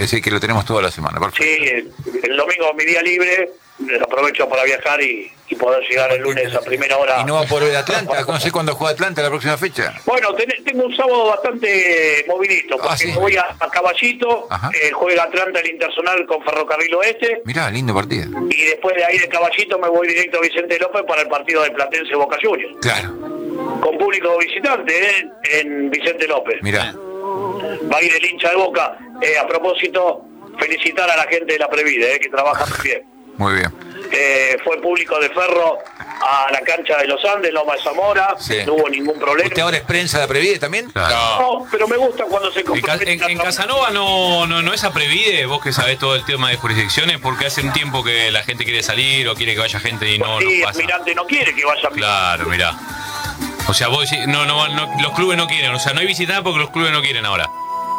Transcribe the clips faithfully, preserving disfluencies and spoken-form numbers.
Es decir, que lo tenemos toda la semana. Perfecto. Sí, el domingo mi día libre, aprovecho para viajar y, y poder llegar el lunes a primera hora. ¿Y no va por ver Atlanta? No sé cuándo juega Atlanta la próxima fecha. Bueno, ten, tengo un sábado bastante movidito, porque ah, ¿sí? voy a, a Caballito, eh, juega Atlanta el Internacional con Ferrocarril Oeste. Mirá, lindo partido. Y después de ahí de Caballito me voy directo a Vicente López para el partido de Platense Boca Juniors. Claro. Con público visitante eh, en Vicente López. Mirá. Va a ir el hincha de Boca. Eh, a propósito, felicitar a la gente de la Previde, eh, que trabaja muy bien. Muy bien. Eh, fue público de Ferro a la cancha de los Andes, Loma de Zamora, sí. No hubo ningún problema. ¿Usted ahora es prensa de la Previde también? Claro. No, pero me gusta cuando se compromete. En, en, en Casanova no, no, no es a Previde, vos que sabés todo el tema de jurisdicciones, porque hace un tiempo que la gente quiere salir o quiere que vaya gente y no, pues sí, no pasa. El Mirante no quiere que vaya. Claro, mirá. O sea, vos decís, no, no, no, los clubes no quieren, o sea, no hay visitantes porque los clubes no quieren ahora.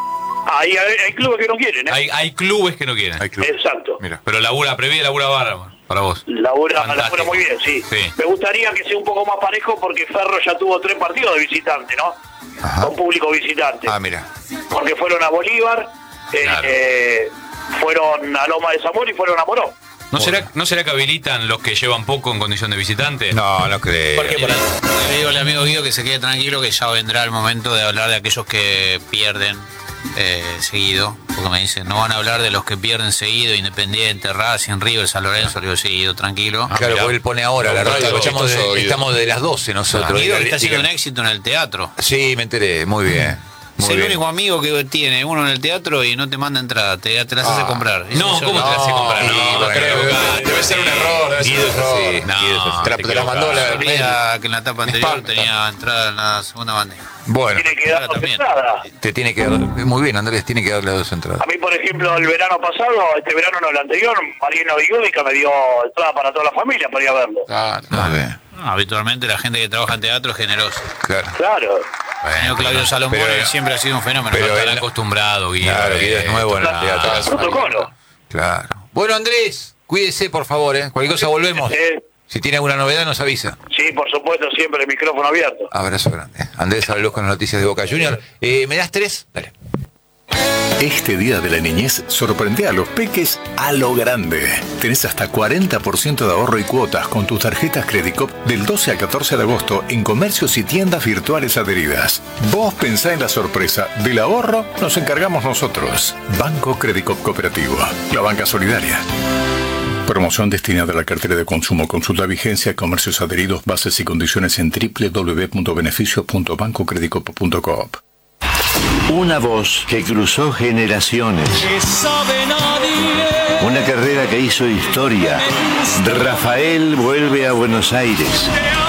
Hay, hay, hay clubes que no quieren, ¿eh? Hay, hay clubes que no quieren. Hay clubes. Exacto. Mira. Pero labura, Previde, labura bárbaro para vos. Labura, labura muy bien, sí. sí. Me gustaría que sea un poco más parejo porque Ferro ya tuvo tres partidos de visitante, ¿no? Ajá. Con público visitante. Ah, mira. Porque fueron a Bolívar, eh, claro. eh, fueron a Loma de Zamora y fueron a Morón. ¿No será, ¿No será que habilitan los que llevan poco en condición de visitante? No, no creo. ¿Por qué? Por le digo al amigo Guido que se quede tranquilo, que ya vendrá el momento de hablar de aquellos que pierden eh, seguido. Porque me dicen, no van a hablar de los que pierden seguido, Independiente, Racing, River, San Lorenzo, Río Seguido, tranquilo. Ah, claro, porque él pone ahora la radio, estamos de, estamos de las doce nosotros. Guido está haciendo un éxito en el teatro. Sí, me enteré, muy bien. Es el único amigo que tiene uno en el teatro y no te manda entrada, te, te las ah. hace comprar. No, ¿cómo no, te las hace comprar? No, no, no creo que debe ser un error. Debe ser un error. Sí, no, te, te la mandó la sabía que en la etapa anterior tenía entrada en la segunda bandeja. Bueno, tiene que dar dos entradas. Te tiene que dar, muy bien, Andrés, tiene que darle dos entradas. A mí, por ejemplo, el verano pasado, este verano no, el anterior, Mariano Vigódica me dio entrada para toda la familia para ir a verlo. Claro, ah, muy bien. No, habitualmente la gente que trabaja en teatro es generosa. Claro. Claro. Bueno, señor Claudio Salomón pero, siempre ha sido un fenómeno. Pero está acostumbrado, Guido. Claro, Guido es nuevo en el teatro. Es protocolo. Claro. Bueno, Andrés, cuídese, por favor, ¿eh? Cualquier cosa volvemos. Eh, si tiene alguna novedad, nos avisa. Sí, por supuesto, siempre el micrófono abierto. Abrazo grande. Andrés Aveluz con las noticias de Boca Juniors. Eh, ¿Me das tres? Dale. Este día de la niñez sorprende a los peques a lo grande. Tenés hasta cuarenta por ciento de ahorro y cuotas con tus tarjetas Credicop del doce al catorce de agosto en comercios y tiendas virtuales adheridas. Vos pensá en la sorpresa. Del ahorro nos encargamos nosotros. Banco Credicop Cooperativo. La banca solidaria. Promoción destinada a la cartera de consumo. Consulta vigencia, comercios adheridos, bases y condiciones en doble u doble u doble u punto beneficios punto banco credicop punto coop. Una voz que cruzó generaciones. Una carrera que hizo historia. Rafael vuelve a Buenos Aires.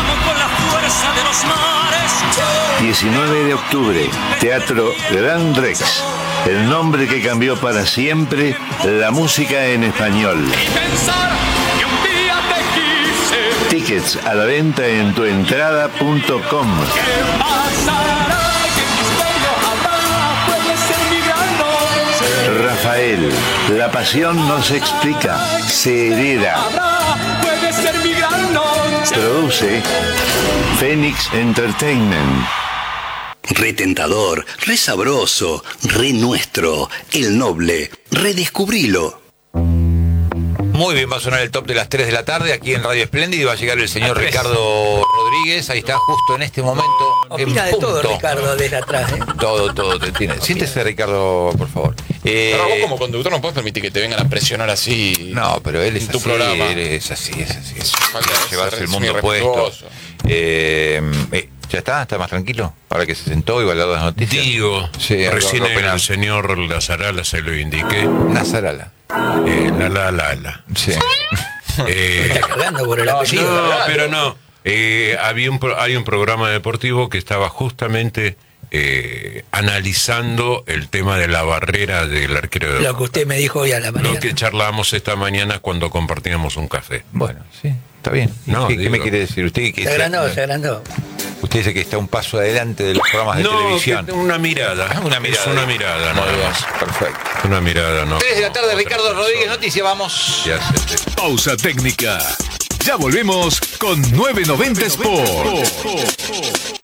diecinueve de octubre, Teatro Gran Rex. El nombre que cambió para siempre la música en español. Tickets a la venta en tuentrada punto com. Rafael, la pasión no se explica, se hereda. Produce Phoenix Entertainment. Retentador, re sabroso, re nuestro, el noble, redescubrilo. Muy bien, va a sonar el top de las tres de la tarde aquí en Radio Espléndido y va a llegar el señor Ricardo Rodríguez. Ahí está, justo en este momento. Opina de todo, Ricardo, desde atrás. ¿eh? Todo, todo. Te tiene. Siéntese, Ricardo, por favor. Eh, pero vos como conductor no puedes permitir que te vengan a presionar así. No, pero él es en tu así, programa. Él es así, es así. Es falta de llevarse el mundo puesto. Eh, eh, ¿Ya está? ¿Está más tranquilo? Ahora que se sentó y va a dar las noticias. Digo, sí, recién el, el señor Lazarala se lo indiqué. Nazarala. Eh, la la la la. Sí. Eh, está cargando por el apellido. No, pero no. Eh, había un, hay un programa deportivo que estaba justamente eh, analizando el tema de la barrera del arquero de Lo que usted me dijo hoy a la mañana. Lo que charlábamos esta mañana cuando compartíamos un café. Bueno, sí, está bien. No, ¿Qué, digo, ¿Qué me quiere decir? ¿Usted que se agrandó, se agrandó. Usted dice que está un paso adelante de los programas de no, televisión. Una mirada. Una mirada. Es una mirada, no. Perfecto. Una mirada, no. tres de la tarde, Ricardo Rodríguez, noticias, vamos. Ya sé, sí. Pausa técnica. Ya volvemos con nueve noventa Sport.